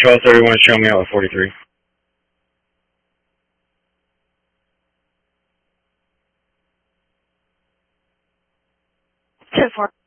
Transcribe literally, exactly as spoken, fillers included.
twelve thirty-one, show me out with forty-three. ten four.